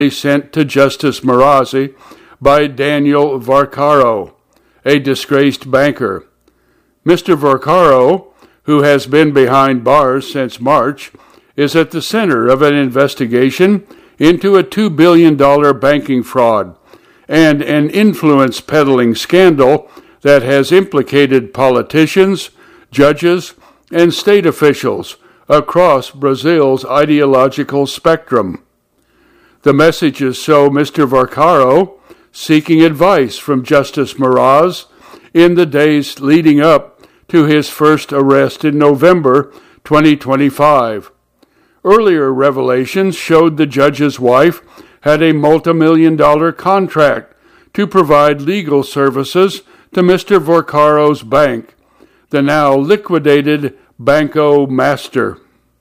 sent to Justice Marazzi by Daniel Vaccaro, a disgraced banker. Mr. Vaccaro, who has been behind bars since March, is at the center of an investigation into a $2 billion banking fraud and an influence peddling scandal that has implicated politicians, judges, and state officials across Brazil's ideological spectrum. The messages show Mr. Vaccaro seeking advice from Justice Maraz in the days leading up to his first arrest in November 2025. Earlier revelations showed the judge's wife had a multi-million-dollar contract to provide legal services to Mr. Vaccaro's bank, the now liquidated Banco Master.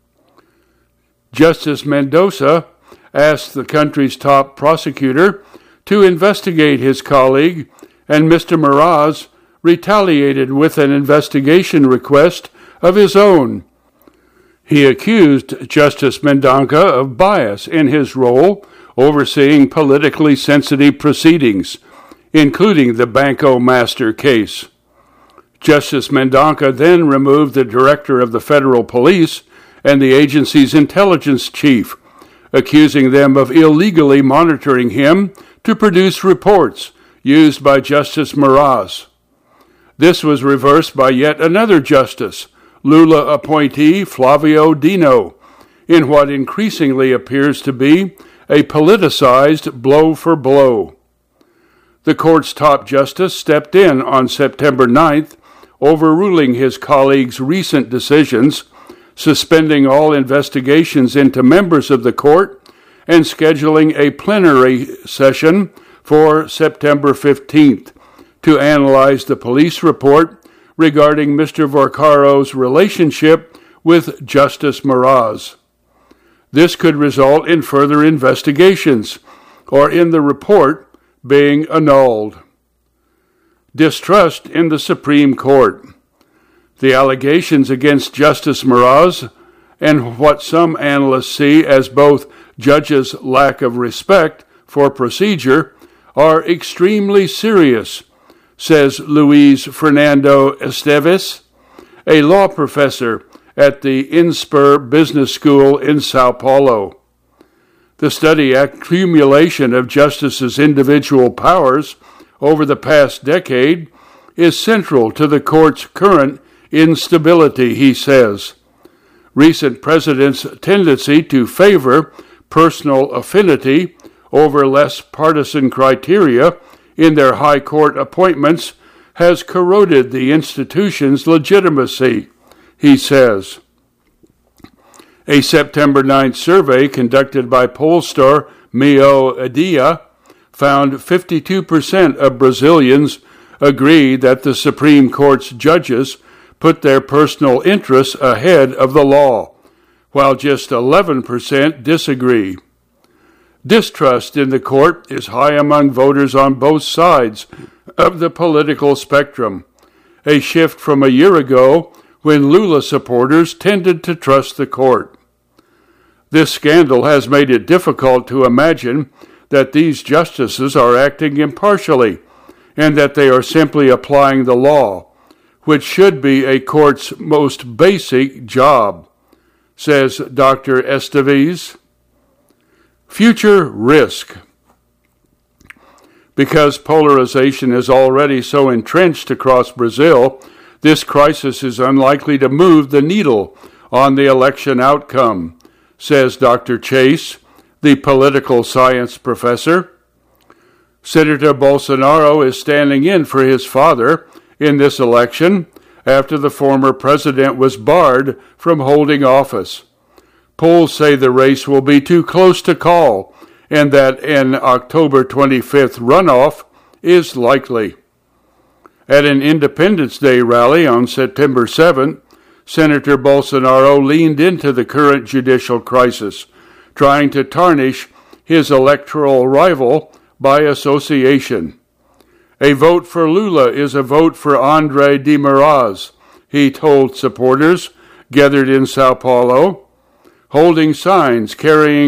Justice Mendoza asked the country's top prosecutor to investigate his colleague, and Mr. Maraz retaliated with an investigation request of his own. He accused Justice Mendoza of bias in his role overseeing politically sensitive proceedings, including the Banco Master case. Justice Mendoza then removed the director of the federal police and the agency's intelligence chief, accusing them of illegally monitoring him to produce reports used by Justice Maraz. This was reversed by yet another justice, Lula appointee Flavio Dino, in what increasingly appears to be a politicized blow for blow. The court's top justice stepped in on September 9th, overruling his colleague's recent decisions, suspending all investigations into members of the court and scheduling a plenary session for September 15th to analyze the police report regarding Mr. Vaccaro's relationship with Justice Maraz. This could result in further investigations or in the report being annulled. Distrust in the Supreme Court. The allegations against Justice Maraz and what some analysts see as both judges' lack of respect for procedure are extremely serious, says Luis Fernando Esteves, a law professor at the INSPER Business School in Sao Paulo. The study accumulation of justices' individual powers over the past decade is central to the court's current instability, he says. Recent presidents' tendency to favor personal affinity over less partisan criteria in their high court appointments has corroded the institution's legitimacy, he says. A September 9th survey conducted by pollstar Mio Adia found 52% of Brazilians agree that the Supreme Court's judges put their personal interests ahead of the law, while just 11% disagree. Distrust in the court is high among voters on both sides of the political spectrum, a shift from a year ago when Lula supporters tended to trust the court. This scandal has made it difficult to imagine that these justices are acting impartially and that they are simply applying the law, which should be a court's most basic job, says Dr. Esteves. Future risk. Because polarization is already so entrenched across Brazil, this crisis is unlikely to move the needle on the election outcome, says Dr. Chase, the political science professor. Senator Bolsonaro is standing in for his father in this election after the former president was barred from holding office. Polls say the race will be too close to call and that an October 25th runoff is likely. At an Independence Day rally on September 7th, Senator Bolsonaro leaned into the current judicial crisis, trying to tarnish his electoral rival by association. A vote for Lula is a vote for André de Moraes, he told supporters gathered in Sao Paulo, holding signs carrying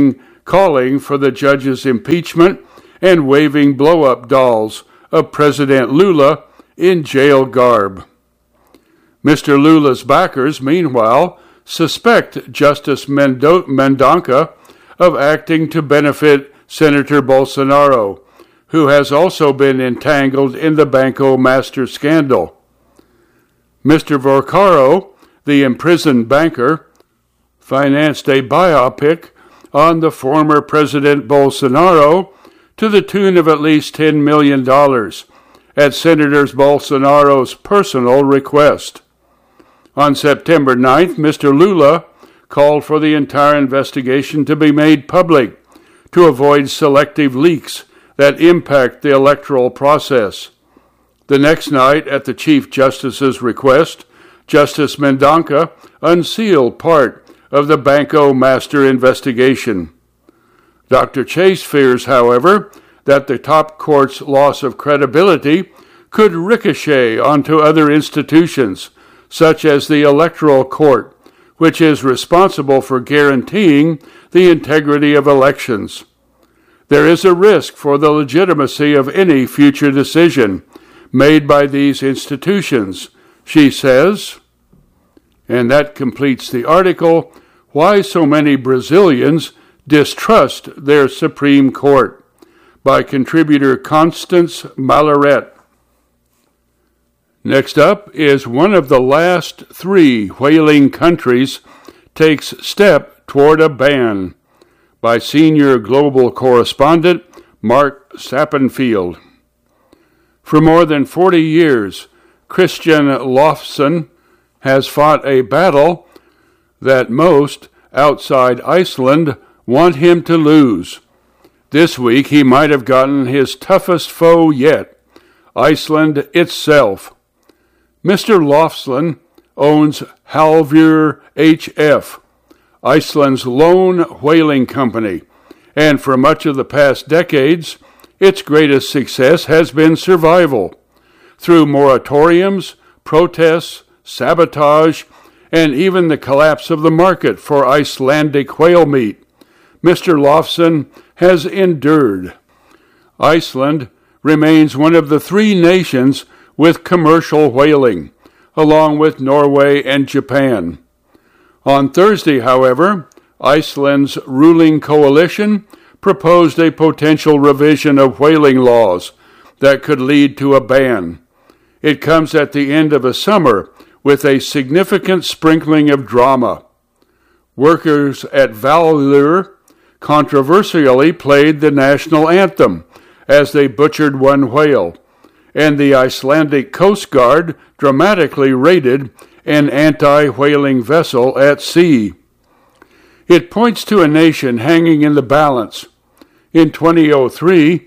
calling for the judge's impeachment and waving blow-up dolls of President Lula in jail garb. Mr. Lula's backers, meanwhile, suspect Justice Mendonca of acting to benefit Senator Bolsonaro, who has also been entangled in the Banco Master scandal. Mr. Vorcaro, the imprisoned banker, financed a biopic on the former President Bolsonaro to the tune of at least $10 million at Senator Bolsonaro's personal request. On September 9th, Mr. Lula called for the entire investigation to be made public to avoid selective leaks that impact the electoral process. The next night, at the Chief Justice's request, Justice Mendonca unsealed part of the Banco Master investigation. Dr. Chase fears, however, that the top court's loss of credibility could ricochet onto other institutions, such as the Electoral Court, which is responsible for guaranteeing the integrity of elections. There is a risk for the legitimacy of any future decision made by these institutions, she says. And that completes the article, Why So Many Brazilians Distrust Their Supreme Court, by contributor Constance Malaret. Next up is one of the last three whaling countries takes step toward a ban, by senior global correspondent Mark Sappenfield. For more than 40 years, Christian Lofsson has fought a battle that most outside Iceland want him to lose. This week he might have gotten his toughest foe yet, Iceland itself. Mr. Lofsson owns Halvur HF, Iceland's lone whaling company, and for much of the past decades, its greatest success has been survival. Through moratoriums, protests, sabotage, and even the collapse of the market for Icelandic whale meat, Mr. Lofsson has endured. Iceland remains one of the three nations with commercial whaling, along with Norway and Japan. On Thursday, however, Iceland's ruling coalition proposed a potential revision of whaling laws that could lead to a ban. It comes at the end of a summer with a significant sprinkling of drama. Workers at Valur controversially played the national anthem as they butchered one whale, and the Icelandic Coast Guard dramatically raided an anti-whaling vessel at sea. It points to a nation hanging in the balance. In 2003,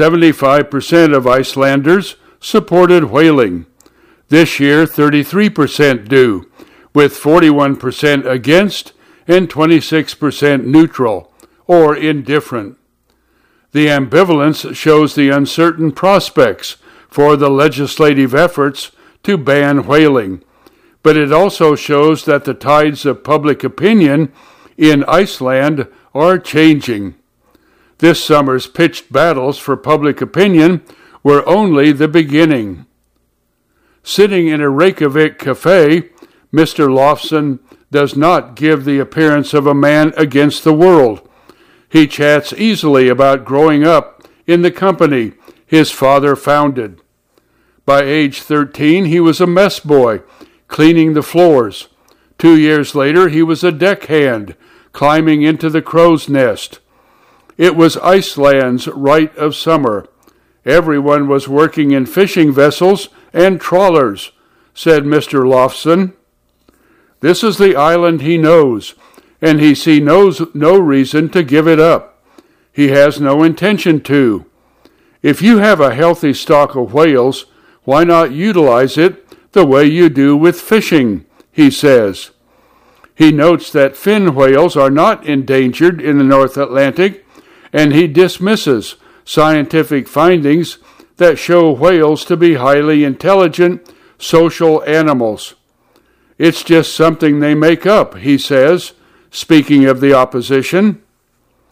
75% of Icelanders supported whaling. This year, 33% do, with 41% against and 26% neutral or indifferent. The ambivalence shows the uncertain prospects for the legislative efforts to ban whaling, but it also shows that the tides of public opinion in Iceland are changing. This summer's pitched battles for public opinion were only the beginning. Sitting in a Reykjavik cafe, Mr. Lofsson does not give the appearance of a man against the world. He chats easily about growing up in the company his father founded. By age 13, he was a mess boy, cleaning the floors. 2 years later, he was a deckhand, climbing into the crow's nest. It was Iceland's rite of summer. Everyone was working in fishing vessels and trawlers, said Mr. Lofsson. This is the island he knows, and he sees no reason to give it up. He has no intention to. If you have a healthy stock of whales, why not utilize it the way you do with fishing, he says. He notes that fin whales are not endangered in the North Atlantic, and he dismisses scientific findings that show whales to be highly intelligent, social animals. It's just something they make up, he says, speaking of the opposition.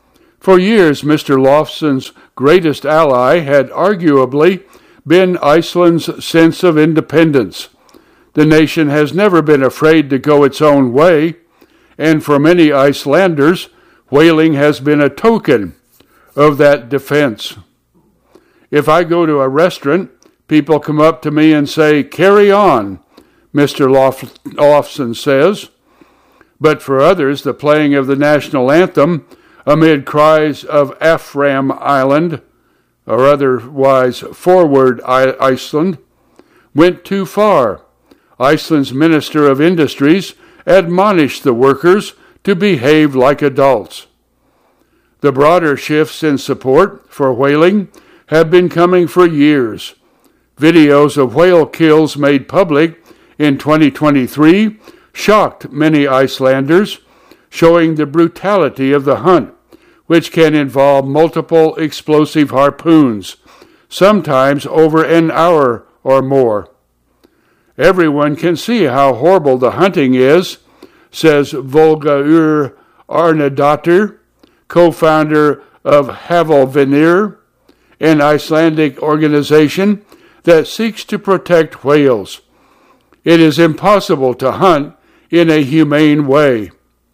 For years, Mr. Lofson's greatest ally had arguably been Iceland's sense of independence. The nation has never been afraid to go its own way, and for many Icelanders, whaling has been a token of that defense. If I go to a restaurant, people come up to me and say, "Carry on," Mr. Lofson says. But for others, the playing of the national anthem amid cries of Afram Island, or otherwise Forward Iceland, went too far. Iceland's Minister of Industries admonished the workers to behave like adults. The broader shifts in support for whaling have been coming for years. Videos of whale kills made public in 2023 shocked many Icelanders, showing the brutality of the hunt, which can involve multiple explosive harpoons, sometimes over an hour or more. Everyone can see how horrible the hunting is, says Volga Arnadottir, co-founder of Havalvinir, an Icelandic organization that seeks to protect whales. It is impossible to hunt in a humane way.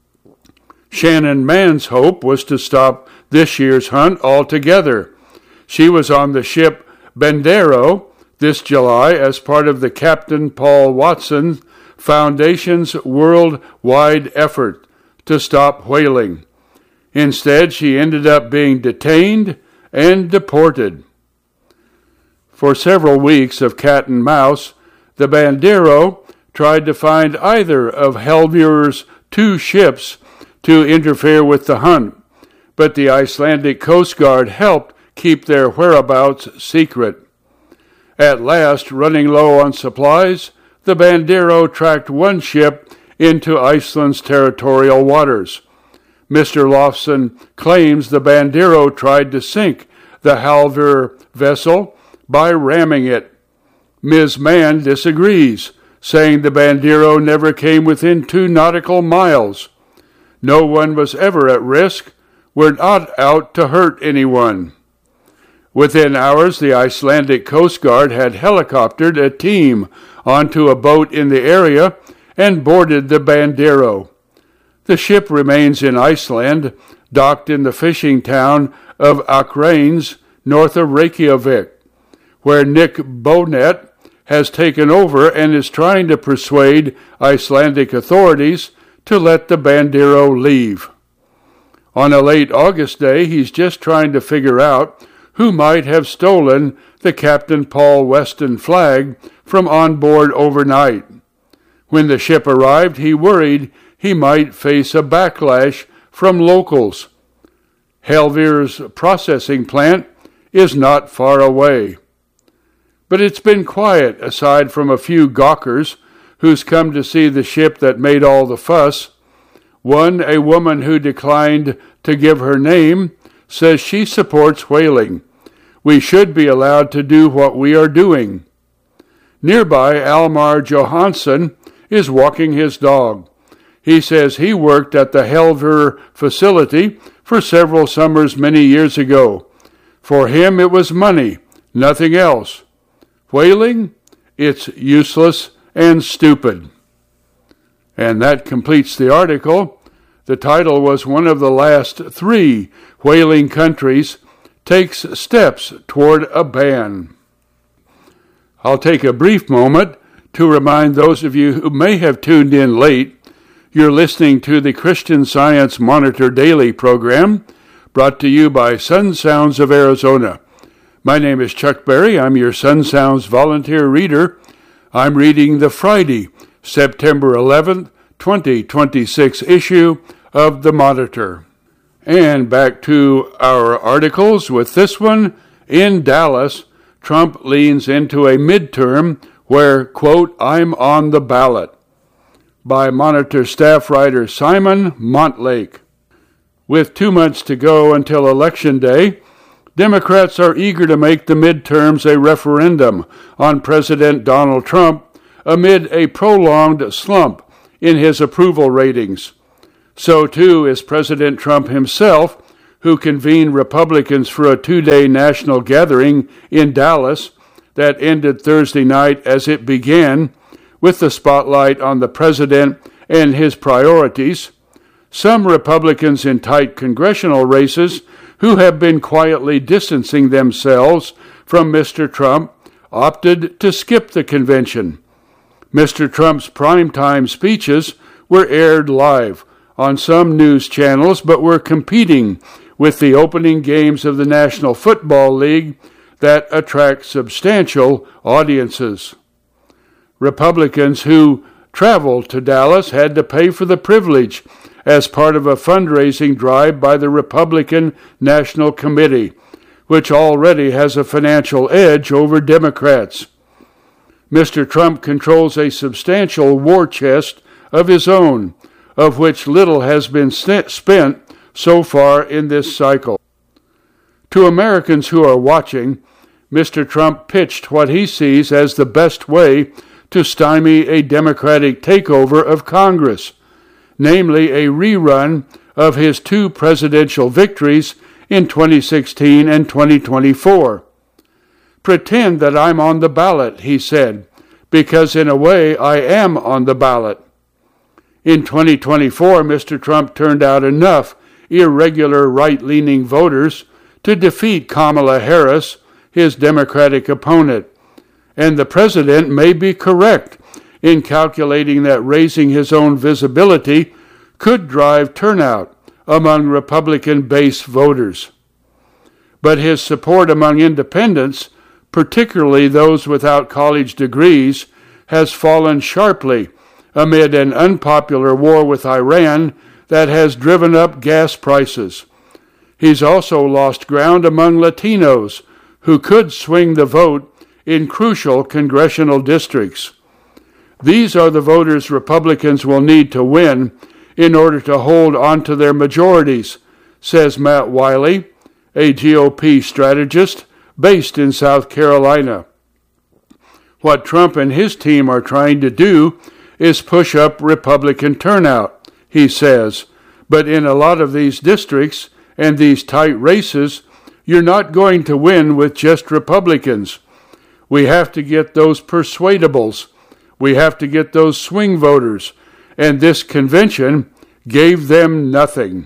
Shannon Mann's hope was to stop this year's hunt altogether. She was on the ship Bandero this July as part of the Captain Paul Watson Foundation's worldwide effort to stop whaling. Instead, she ended up being detained and deported. For several weeks of cat and mouse, the Bandero tried to find either of Helvir's two ships to interfere with the hunt, but the Icelandic Coast Guard helped keep their whereabouts secret. At last, running low on supplies, the Bandero tracked one ship into Iceland's territorial waters. Mr. Lofson claims the Bandero tried to sink the Helvir vessel by ramming it. Ms. Mann disagrees, saying the Bandero never came within 2 nautical miles. No one was ever at risk. We're not out to hurt anyone. Within hours, the Icelandic Coast Guard had helicoptered a team onto a boat in the area and boarded the Bandero. The ship remains in Iceland, docked in the fishing town of Akranes, north of Reykjavik, where Nick Bonet has taken over and is trying to persuade Icelandic authorities to let the Bandero leave. On a late August day, he's just trying to figure out who might have stolen the Captain Paul Weston flag from on board overnight. When the ship arrived, he worried he might face a backlash from locals. Helvir's processing plant is not far away. But it's been quiet, aside from a few gawkers who's come to see the ship that made all the fuss. One, a woman who declined to give her name, says she supports whaling. We should be allowed to do what we are doing. Nearby, Almar Johansson is walking his dog. He says he worked at the Helvir facility for several summers many years ago. For him, it was money, nothing else. Whaling? It's useless and stupid. And that completes the article. The title was One of the Last 3 Whaling Countries Takes Steps Toward a Ban. I'll take a brief moment to remind those of you who may have tuned in late. You're listening to the Christian Science Monitor Daily program, brought to you by Sun Sounds of Arizona. My name is Chuck Berry. I'm your Sun Sounds volunteer reader. I'm reading the Friday, September 11th, 2026 issue of the Monitor. And back to our articles with this one. In Dallas, Trump leans into a midterm where, quote, I'm on the ballot, by Monitor staff writer Simon Montlake. With 2 months to go until Election Day, Democrats are eager to make the midterms a referendum on President Donald Trump amid a prolonged slump in his approval ratings. So too is President Trump himself, who convened Republicans for a 2-day national gathering in Dallas that ended Thursday night as it began, with the spotlight on the president and his priorities. Some Republicans in tight congressional races who have been quietly distancing themselves from Mr. Trump opted to skip the convention. Mr. Trump's primetime speeches were aired live on some news channels, but were competing with the opening games of the National Football League that attract substantial audiences. Republicans who traveled to Dallas had to pay for the privilege as part of a fundraising drive by the Republican National Committee, which already has a financial edge over Democrats. Mr. Trump controls a substantial war chest of his own, of which little has been spent so far in this cycle. To Americans who are watching, Mr. Trump pitched what he sees as the best way to stymie a Democratic takeover of Congress, namely a rerun of his 2 presidential victories in 2016 and 2024. "Pretend that I'm on the ballot," he said, "because in a way I am on the ballot." In 2024, Mr. Trump turned out enough irregular right-leaning voters to defeat Kamala Harris, his Democratic opponent, and the president may be correct in calculating that raising his own visibility could drive turnout among Republican base voters. But his support among independents, particularly those without college degrees, has fallen sharply amid an unpopular war with Iran that has driven up gas prices. He's also lost ground among Latinos, who could swing the vote in crucial congressional districts. These are the voters Republicans will need to win in order to hold onto their majorities, says Matt Wiley, a GOP strategist based in South Carolina. What Trump and his team are trying to do is push up Republican turnout, he says, but in a lot of these districts and these tight races, you're not going to win with just Republicans. We have to get those persuadables. We have to get those swing voters, and this convention gave them nothing.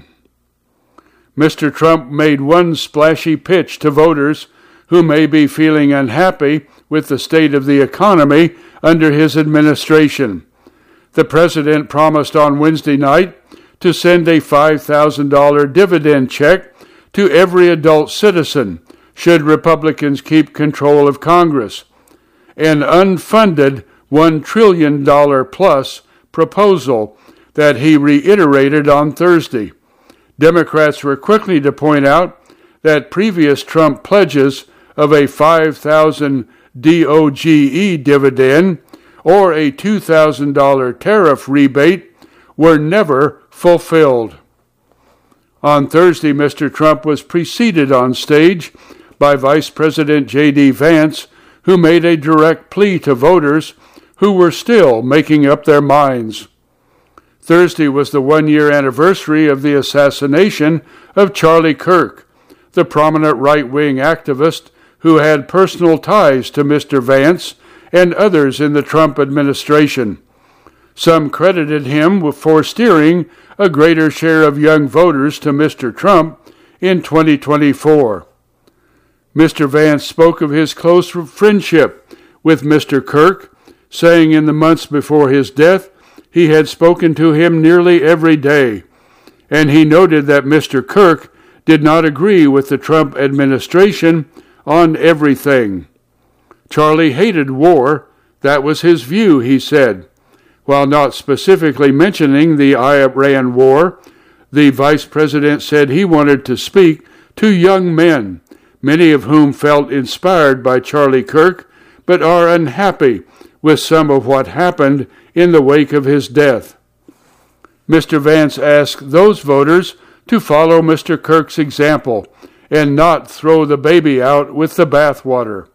Mr. Trump made one splashy pitch to voters who may be feeling unhappy with the state of the economy under his administration. The president promised on Wednesday night to send a $5,000 dividend check to every adult citizen should Republicans keep control of Congress, an unfunded $1 trillion plus proposal that he reiterated on Thursday. Democrats were quickly to point out that previous Trump pledges of a $5,000 DOGE dividend or a $2,000 tariff rebate were never fulfilled. On Thursday, Mr. Trump was preceded on stage by Vice President J.D. Vance, who made a direct plea to voters who were still making up their minds. Thursday was the one-year anniversary of the assassination of Charlie Kirk, the prominent right-wing activist who had personal ties to Mr. Vance and others in the Trump administration. Some credited him for steering a greater share of young voters to Mr. Trump in 2024. Mr. Vance spoke of his close friendship with Mr. Kirk, saying in the months before his death he had spoken to him nearly every day, and he noted that Mr. Kirk did not agree with the Trump administration on everything. Charlie hated war. That was his view, he said. While not specifically mentioning the Iran war, the vice president said he wanted to speak to young men, many of whom felt inspired by Charlie Kirk, but are unhappy with some of what happened in the wake of his death. Mr. Vance asked those voters to follow Mr. Kirk's example and not throw the baby out with the bathwater.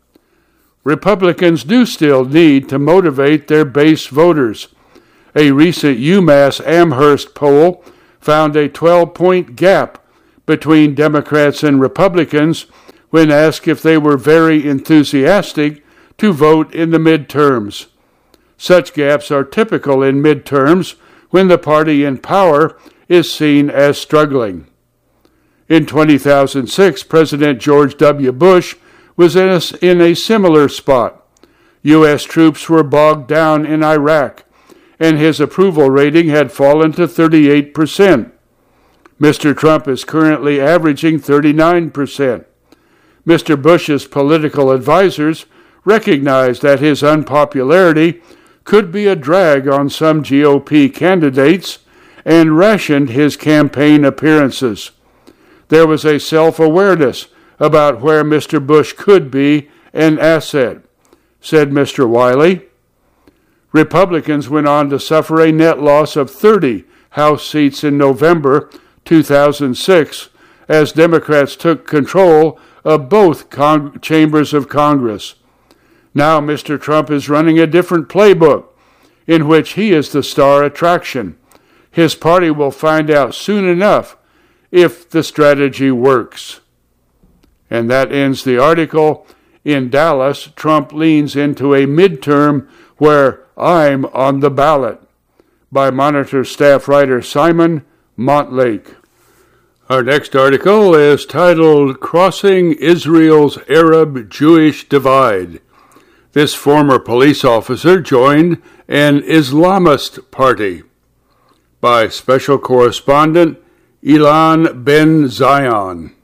Republicans do still need to motivate their base voters. A recent UMass Amherst poll found a 12-point gap between Democrats and Republicans when asked if they were very enthusiastic to vote in the midterms. Such gaps are typical in midterms when the party in power is seen as struggling. In 2006, President George W. Bush was in a similar spot. U.S. troops were bogged down in Iraq, and his approval rating had fallen to 38%. Mr. Trump is currently averaging 39%. Mr. Bush's political advisors recognized that his unpopularity could be a drag on some GOP candidates and rationed his campaign appearances. There was a self-awareness about where Mr. Bush could be an asset, said Mr. Wiley. Republicans went on to suffer a net loss of 30 House seats in November 2006 as Democrats took control of both chambers of Congress. Now Mr. Trump is running a different playbook in which he is the star attraction. His party will find out soon enough if the strategy works. And that ends the article. In Dallas, Trump leans into a midterm where I'm on the ballot, by Monitor staff writer Simon Montlake. Our next article is titled Crossing Israel's Arab-Jewish Divide. This former police officer joined an Islamist party, by special correspondent Ilan Ben Zion.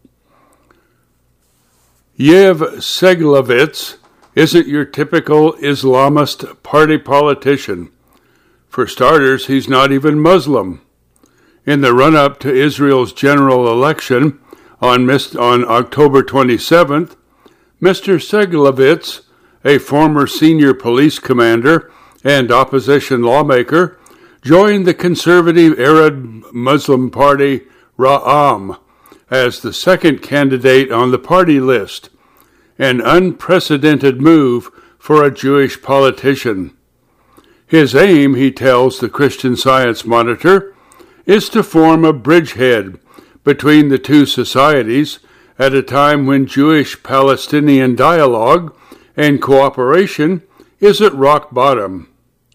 Yev Seglovitz isn't your typical Islamist party politician. For starters, he's not even Muslim. In the run-up to Israel's general election on October 27th, Mr. Seglovitz, a former senior police commander and opposition lawmaker, joined the conservative Arab Muslim party Ra'am as the second candidate on the party list, an unprecedented move for a Jewish politician. His aim, he tells the Christian Science Monitor, is to form a bridgehead between the two societies at a time when Jewish-Palestinian dialogue and cooperation is at rock bottom.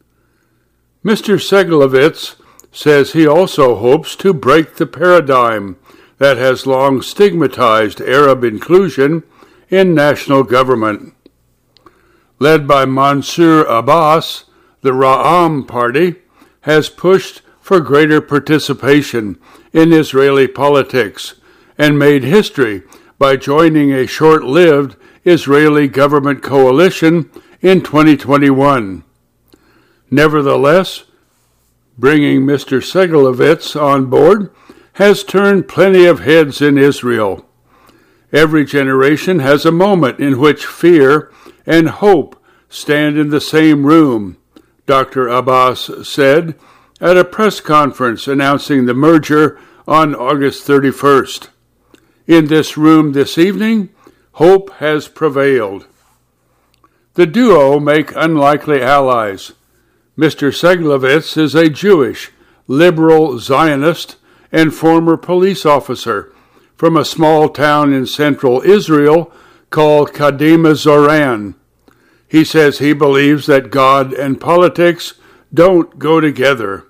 Mr. Seglovitz says he also hopes to break the paradigm that has long stigmatized Arab inclusion in national government. Led by Mansour Abbas, the Ra'am Party has pushed for greater participation in Israeli politics and made history by joining a short-lived Israeli government coalition in 2021. Nevertheless, bringing Mr. Seglovitz on board has turned plenty of heads in Israel. Every generation has a moment in which fear and hope stand in the same room, Dr. Abbas said at a press conference announcing the merger on August 31st. In this room this evening, hope has prevailed. The duo make unlikely allies. Mr. Seglovitz is a Jewish, liberal Zionist and former police officer from a small town in central Israel called Kadima Zoran. He says he believes that God and politics don't go together.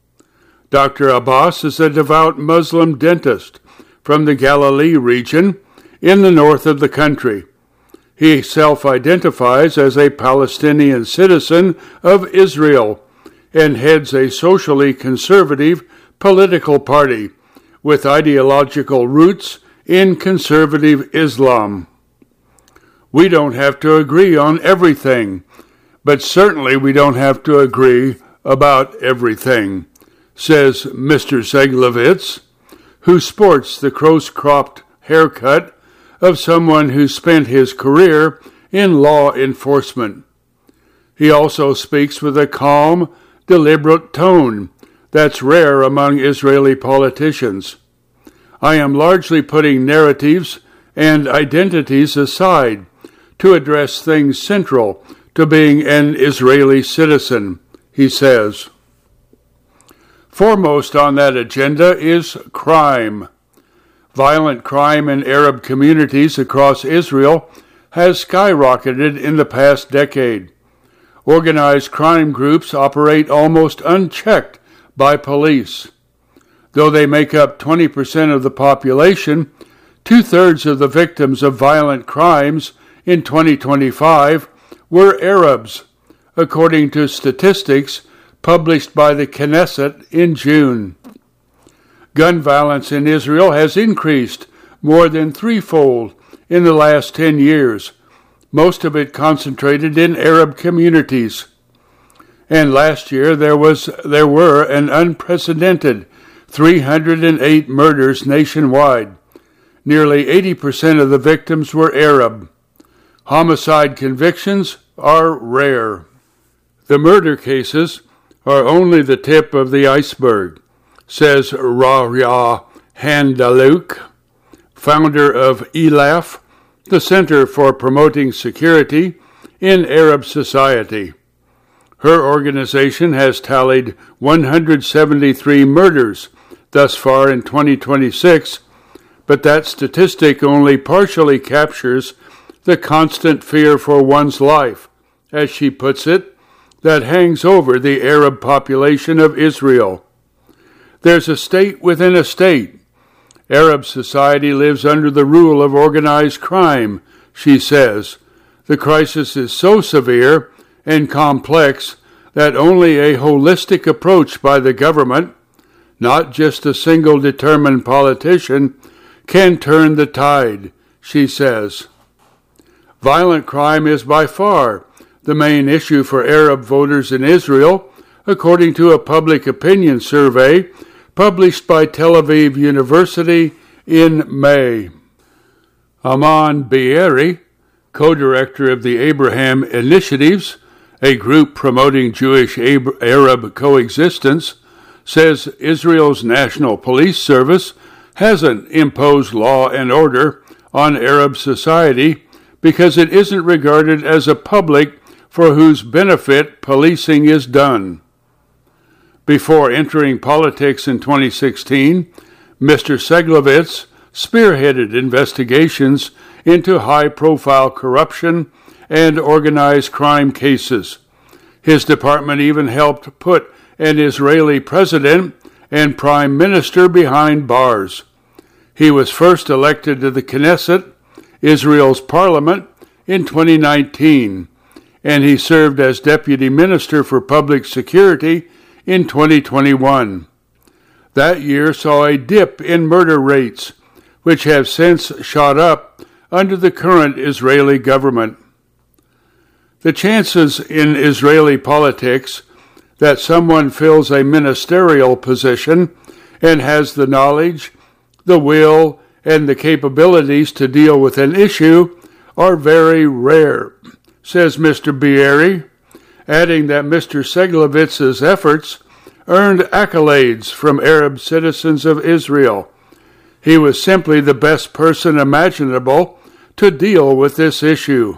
Dr. Abbas is a devout Muslim dentist from the Galilee region in the north of the country. He self-identifies as a Palestinian citizen of Israel and heads a socially conservative political party with ideological roots in conservative Islam. We don't have to agree on everything, but certainly we don't have to agree about everything, says Mr. Seglovitz, who sports the close-cropped haircut of someone who spent his career in law enforcement. He also speaks with a calm, deliberate tone that's rare among Israeli politicians. I am largely putting narratives and identities aside to address things central to being an Israeli citizen, he says. Foremost on that agenda is crime. Violent crime in Arab communities across Israel has skyrocketed in the past decade. Organized crime groups operate almost unchecked by police. Though they make up 20% of the population, 2/3 of the victims of violent crimes in 2025 were Arabs, according to statistics published by the Knesset in June. Gun violence in Israel has increased more than threefold in the last 10 years, most of it concentrated in Arab communities. And last year there were an unprecedented 308 murders nationwide. Nearly 80% of the victims were Arab. Homicide convictions are rare. The murder cases are only the tip of the iceberg, says Rahya Handalouk, founder of ELAF, the Center for Promoting Security in Arab Society. Her organization has tallied 173 murders thus far in 2026, but that statistic only partially captures the constant fear for one's life, as she puts it, that hangs over the Arab population of Israel. There's a state within a state. Arab society lives under the rule of organized crime, she says. The crisis is so severe and complex that only a holistic approach by the government, not just a single determined politician, can turn the tide, she says. Violent crime is by far the main issue for Arab voters in Israel, according to a public opinion survey published by Tel Aviv University in May. Aman Beeri, co-director of the Abraham Initiatives, a group promoting Jewish-Arab coexistence, says Israel's National Police Service hasn't imposed law and order on Arab society because it isn't regarded as a public for whose benefit policing is done. Before entering politics in 2016, Mr. Seglovitz spearheaded investigations into high-profile corruption and organized crime cases. His department even helped put an Israeli president and prime minister behind bars. He was first elected to the Knesset, Israel's parliament, in 2019, and he served as deputy minister for public security in 2021. That year saw a dip in murder rates, which have since shot up under the current Israeli government. The chances in Israeli politics that someone fills a ministerial position and has the knowledge, the will, and the capabilities to deal with an issue are very rare, says Mr. Beeri, adding that Mr. Seglovitz's efforts earned accolades from Arab citizens of Israel. He was simply the best person imaginable to deal with this issue.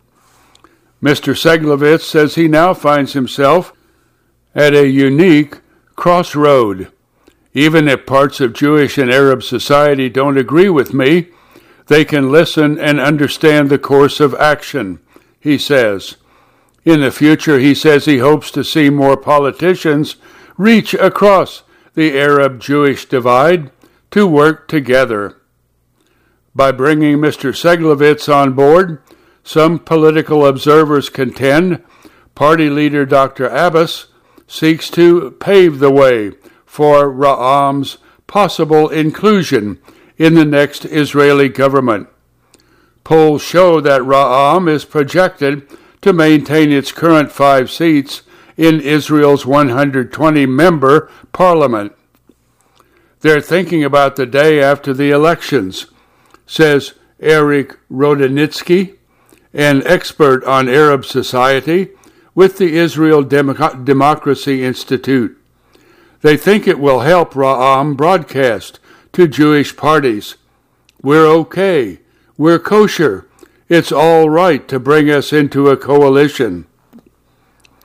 Mr. Seglovitz says he now finds himself at a unique crossroad. Even if parts of Jewish and Arab society don't agree with me, they can listen and understand the course of action, he says. In the future, he says he hopes to see more politicians reach across the Arab-Jewish divide to work together. By bringing Mr. Seglovitz on board, some political observers contend party leader Dr. Abbas seeks to pave the way for Ra'am's possible inclusion in the next Israeli government. Polls show that Ra'am is projected to maintain its current 5 seats in Israel's 120-member parliament. They're thinking about the day after the elections, says Eric Rodenitsky, an expert on Arab society with the Israel Democracy Institute. They think it will help Ra'am broadcast to Jewish parties. We're okay. We're kosher. It's all right to bring us into a coalition.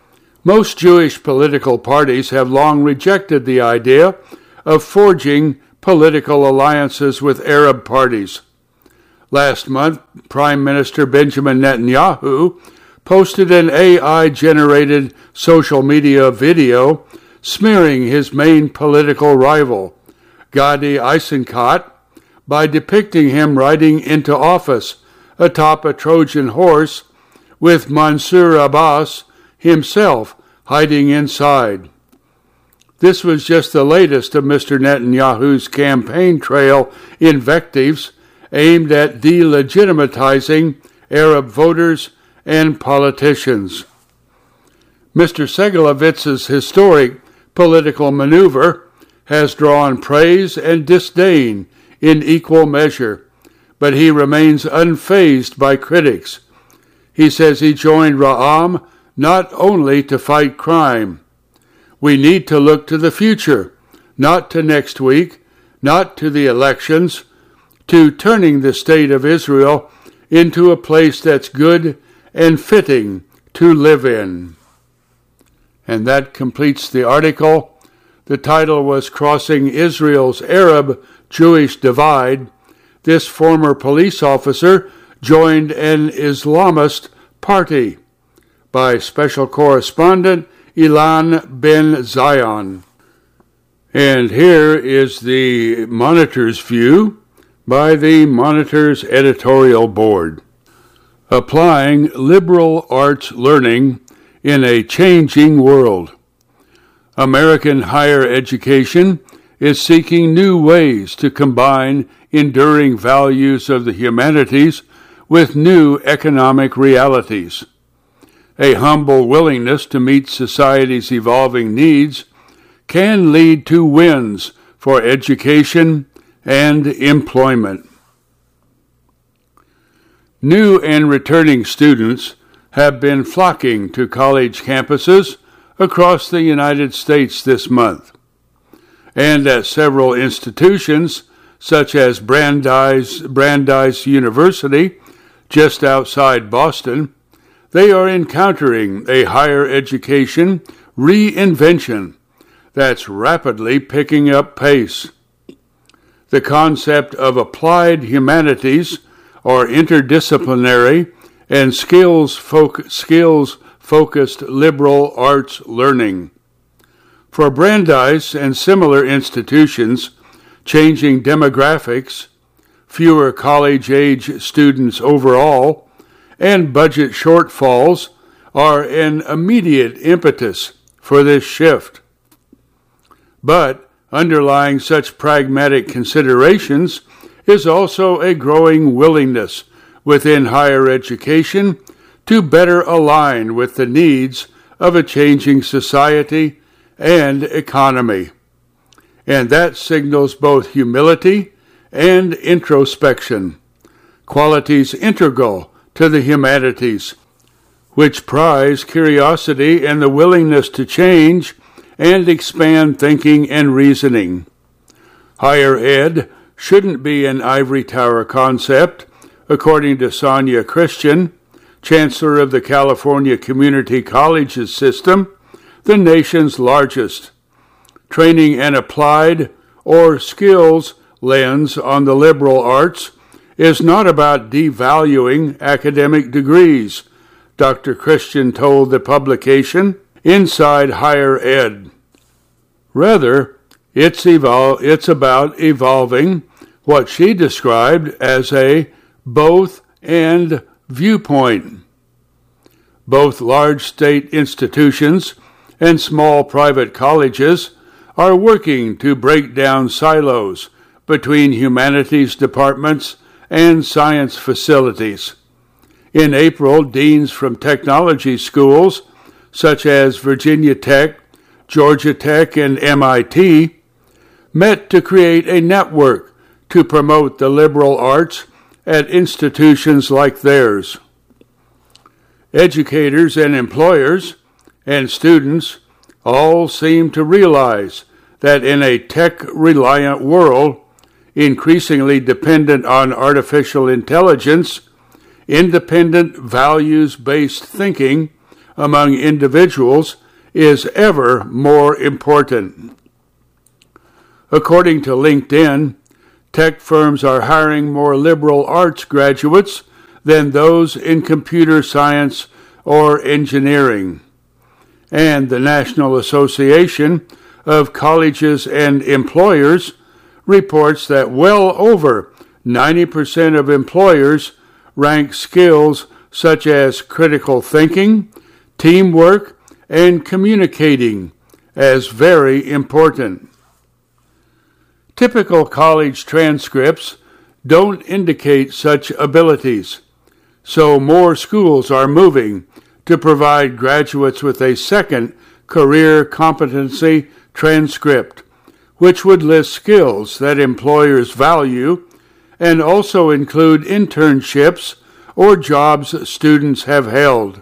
Most Jewish political parties have long rejected the idea of forging political alliances with Arab parties. Last month, Prime Minister Benjamin Netanyahu posted an AI-generated social media video smearing his main political rival, Gadi Eisenkot, by depicting him riding into office atop a Trojan horse with Mansour Abbas himself hiding inside. This was just the latest of Mr. Netanyahu's campaign trail invectives aimed at delegitimatizing Arab voters and politicians. Mr. Segalovitz's historic political maneuver has drawn praise and disdain in equal measure, but he remains unfazed by critics. He says he joined Ra'am not only to fight crime. We need to look to the future, not to next week, not to the elections, to turning the state of Israel into a place that's good and fitting to live in. And that completes the article. The title was Crossing Israel's Arab-Jewish Divide. This former police officer joined an Islamist party, by special correspondent Ilan Ben Zion. And here is the Monitor's view by the Monitor's editorial board. Applying liberal arts learning in a changing world. American higher education is seeking new ways to combine enduring values of the humanities with new economic realities. A humble willingness to meet society's evolving needs can lead to wins for education and employment. New and returning students have been flocking to college campuses across the United States this month, and at several institutions such as Brandeis University, just outside Boston, they are encountering a higher education reinvention that's rapidly picking up pace. The concept of applied humanities or interdisciplinary and skills-focused liberal arts learning. For Brandeis and similar institutions, changing demographics, fewer college-age students overall, and budget shortfalls are an immediate impetus for this shift. But underlying such pragmatic considerations is also a growing willingness within higher education to better align with the needs of a changing society and economy. And that signals both humility and introspection, qualities integral to the humanities, which prize curiosity and the willingness to change and expand thinking and reasoning. Higher ed shouldn't be an ivory tower concept, according to Sonia Christian, Chancellor of the California Community Colleges System, the nation's largest. Training an applied or skills lens on the liberal arts is not about devaluing academic degrees, Dr. Christian told the publication Inside Higher Ed. Rather, it's about evolving what she described as a both-and viewpoint. Both large state institutions and small private colleges are working to break down silos between humanities departments and science facilities. In April, deans from technology schools such as Virginia Tech, Georgia Tech, and MIT met to create a network to promote the liberal arts at institutions like theirs. Educators and employers and students all seem to realize that in a tech-reliant world, increasingly dependent on artificial intelligence, independent values-based thinking among individuals is ever more important. According to LinkedIn, tech firms are hiring more liberal arts graduates than those in computer science or engineering. And the National Association of Colleges and Employers reports that well over 90% of employers rank skills such as critical thinking, teamwork, and communicating as very important. Typical college transcripts don't indicate such abilities, so more schools are moving to provide graduates with a second career competency transcript, which would list skills that employers value and also include internships or jobs students have held.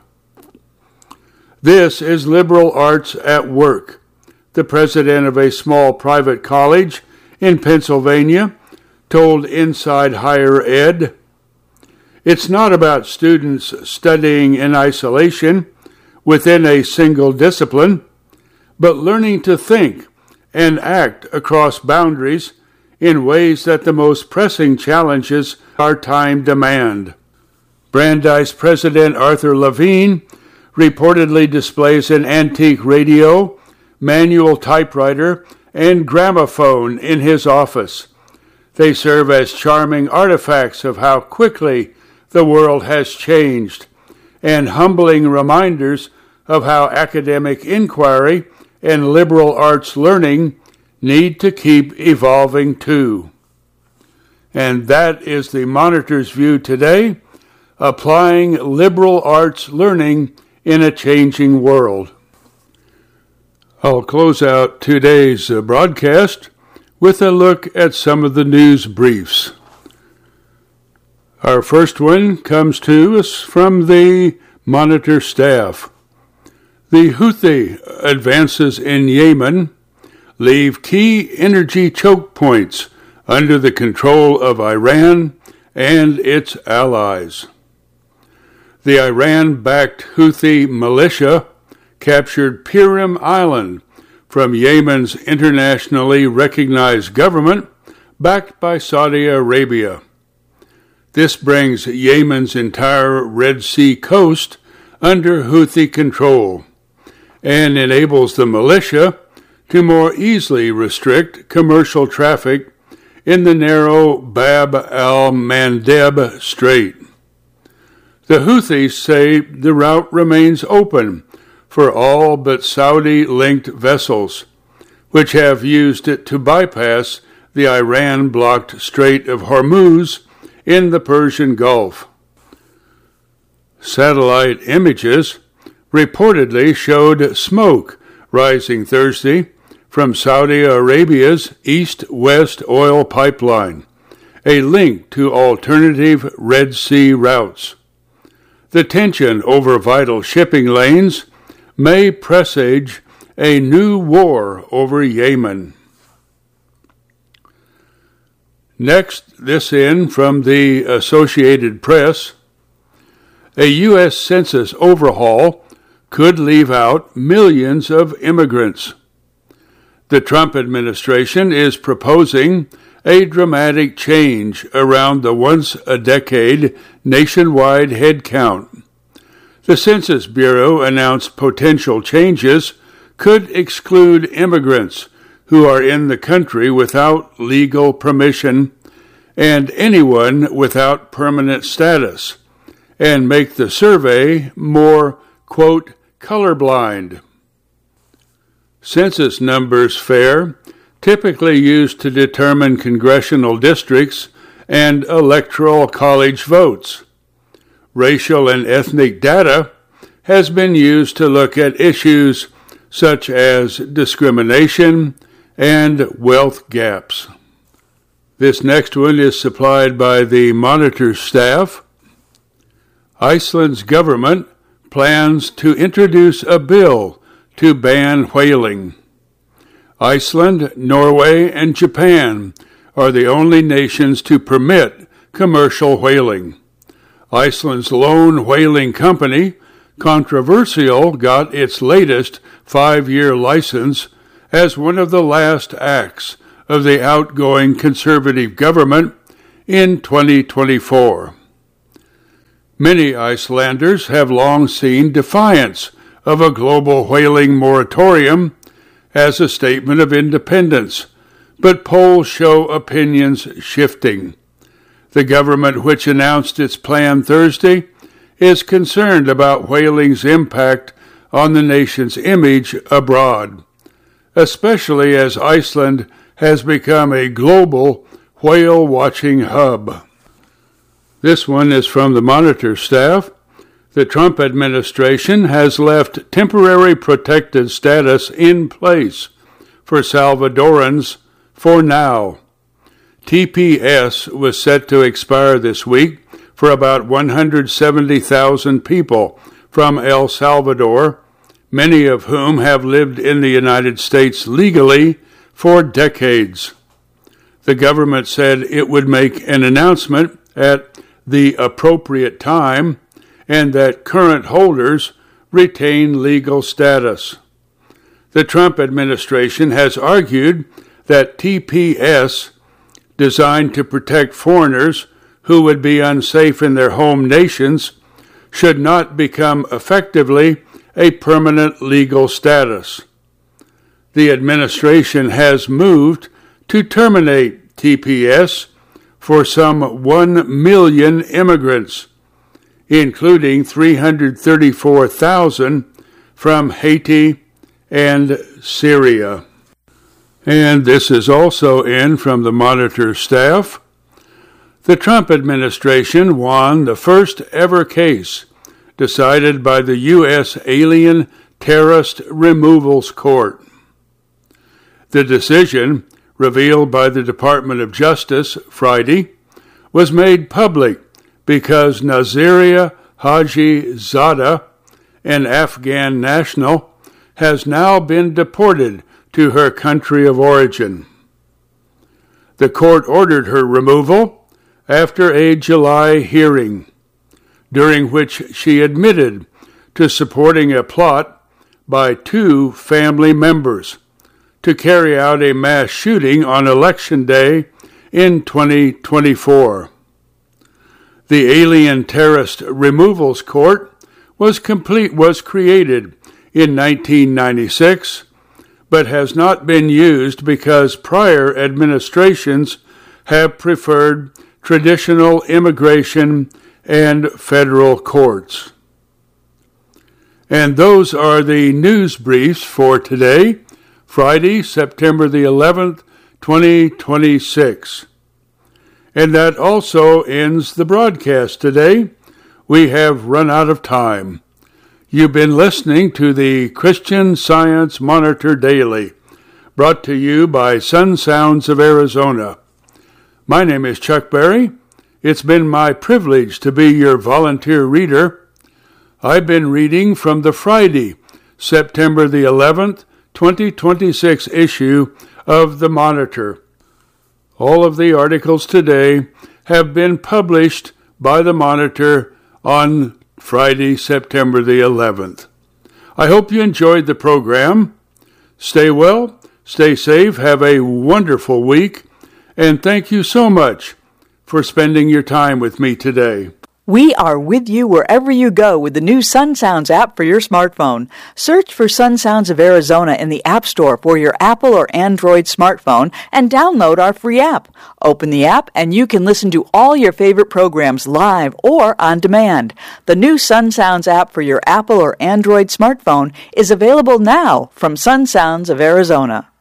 This is liberal arts at work, the president of a small private college in Pennsylvania told Inside Higher Ed. It's not about students studying in isolation within a single discipline, but learning to think and act across boundaries in ways that the most pressing challenges our time demand. Brandeis President Arthur Levine reportedly displays an antique radio, manual typewriter, and gramophone in his office. They serve as charming artifacts of how quickly the world has changed, and humbling reminders of how academic inquiry and liberal arts learning need to keep evolving too. And that is the Monitor's view today, applying liberal arts learning in a changing world. I'll close out today's broadcast with a look at some of the news briefs. Our first one comes to us from the Monitor staff. The Houthi advances in Yemen leave key energy choke points under the control of Iran and its allies. The Iran-backed Houthi militia captured Piram Island from Yemen's internationally recognized government, backed by Saudi Arabia. This brings Yemen's entire Red Sea coast under Houthi control and enables the militia to more easily restrict commercial traffic in the narrow Bab al-Mandeb Strait. The Houthis say the route remains open for all but Saudi-linked vessels, which have used it to bypass the Iran-blocked Strait of Hormuz in the Persian Gulf. Satellite images reportedly showed smoke rising Thursday from Saudi Arabia's east-west oil pipeline, a link to alternative Red Sea routes. The tension over vital shipping lanes may presage a new war over Yemen. Next, this in from the Associated Press. A U.S. Census overhaul could leave out millions of immigrants. The Trump administration is proposing a dramatic change around the once-a-decade nationwide head count. The Census Bureau announced potential changes could exclude immigrants who are in the country without legal permission and anyone without permanent status, and make the survey more, quote, colorblind. Census numbers FAIR, typically used to determine congressional districts and electoral college votes. Racial and ethnic data has been used to look at issues such as discrimination and wealth gaps. This next one is supplied by the Monitor staff. Iceland's government plans to introduce a bill to ban whaling. Iceland, Norway, and Japan are the only nations to permit commercial whaling. Iceland's lone whaling company, Controversial, got its latest 5-year license as one of the last acts of the outgoing conservative government in 2024. Many Icelanders have long seen defiance of a global whaling moratorium as a statement of independence, but polls show opinions shifting. The government, which announced its plan Thursday, is concerned about whaling's impact on the nation's image abroad, especially as Iceland has become a global whale-watching hub. This one is from the Monitor staff. The Trump administration has left temporary protected status in place for Salvadorans for now. TPS was set to expire this week for about 170,000 people from El Salvador, many of whom have lived in the United States legally for decades. The government said it would make an announcement at the appropriate time and that current holders retain legal status. The Trump administration has argued that TPS, designed to protect foreigners who would be unsafe in their home nations, should not become effectively a permanent legal status. The administration has moved to terminate TPS for some 1 million immigrants, including 334,000 from Haiti and Syria. And this is also in from the Monitor staff. The Trump administration won the first ever case decided by the U.S. Alien Terrorist Removals Court. The decision, revealed by the Department of Justice Friday, was made public because Nazaria Haji Zada, an Afghan national, has now been deported to her country of origin. The court ordered her removal after a July hearing, during which she admitted to supporting a plot by 2 family members to carry out a mass shooting on Election Day in 2024. The Alien Terrorist Removals Court was created in 1996, but has not been used because prior administrations have preferred traditional immigration and federal courts. And those are the news briefs for today, Friday, September the 11th, 2026. And that also ends the broadcast today. We have run out of time. You've been listening to the Christian Science Monitor Daily, brought to you by Sun Sounds of Arizona. My name is Chuck Berry. It's been my privilege to be your volunteer reader. I've been reading from the Friday, September the 11th, 2026 issue of the Monitor. All of the articles today have been published by the Monitor on Friday, September the 11th. I hope you enjoyed the program. Stay well, stay safe, have a wonderful week, and thank you so much for spending your time with me today. We are with you wherever you go with the new Sun Sounds app for your smartphone. Search for Sun Sounds of Arizona in the App Store for your Apple or Android smartphone and download our free app. Open the app and you can listen to all your favorite programs live or on demand. The new Sun Sounds app for your Apple or Android smartphone is available now from Sun Sounds of Arizona.